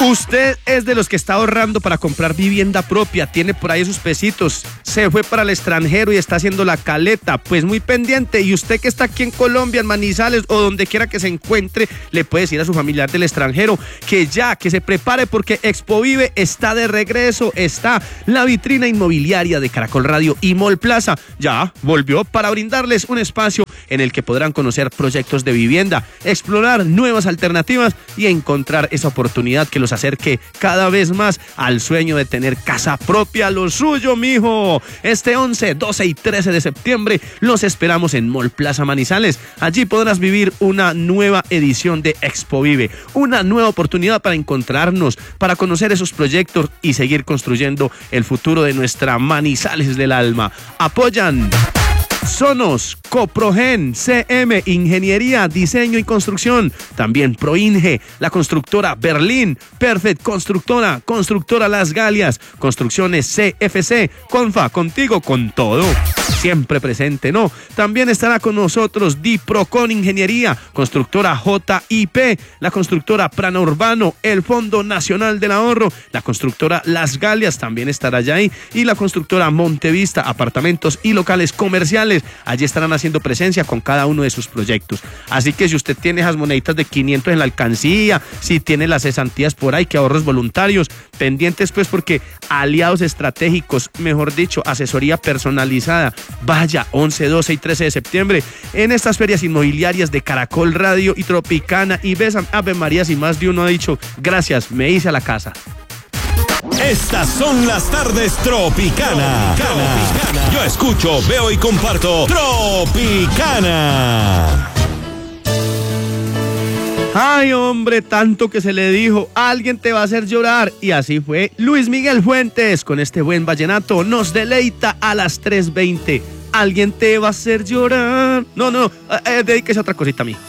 Usted es de los que está ahorrando para comprar vivienda propia, tiene por ahí sus pesitos, se fue para el extranjero y está haciendo la caleta, pues muy pendiente. Y usted que está aquí en Colombia, en Manizales o donde quiera que se encuentre, le puede decir a su familiar del extranjero que se prepare porque Expovive está de regreso. Está la vitrina inmobiliaria de Caracol Radio y Mall Plaza. Ya volvió para brindarles un espacio en el que podrán conocer proyectos de vivienda, explorar nuevas alternativas y encontrar esa oportunidad que los acerque cada vez más al sueño de tener casa propia, lo suyo, mijo. Este 11, 12 y 13 de septiembre los esperamos en Mall Plaza Manizales. Allí podrás vivir una nueva edición de Expovive, una nueva oportunidad para encontrarnos, para conocer esos proyectos y seguir construyendo el futuro de nuestra Manizales del alma. Apoyan Sonos, Coprogen, CM, Ingeniería, Diseño y Construcción. También Proinge, la constructora Berlín, Perfect Constructora, Constructora Las Galias, Construcciones CFC, Confa, contigo con todo. Siempre presente, ¿no? También estará con nosotros Diprocon Ingeniería, constructora JIP, la constructora Plano Urbano, el Fondo Nacional del Ahorro, la constructora Las Galias también estará allá ahí, y la constructora Montevista, apartamentos y locales comerciales. Allí estarán haciendo presencia con cada uno de sus proyectos. Así que si usted tiene esas moneditas de 500 en la alcancía, si tiene las cesantías por ahí, que ahorros voluntarios, pendientes pues, porque aliados estratégicos, mejor dicho, asesoría personalizada. Vaya, 11, 12 y 13 de septiembre en estas ferias inmobiliarias de Caracol Radio y Tropicana, y besan Ave María, y más de uno ha dicho gracias, me hice a la casa. Estas son las tardes Tropicana. Yo escucho, veo y comparto Tropicana. Ay, hombre, tanto que se le dijo, alguien te va a hacer llorar. Y así fue. Luis Miguel Fuentes, con este buen vallenato, nos deleita a las 3:20. Alguien te va a hacer llorar. No, dedíquese a otra cosita a mí.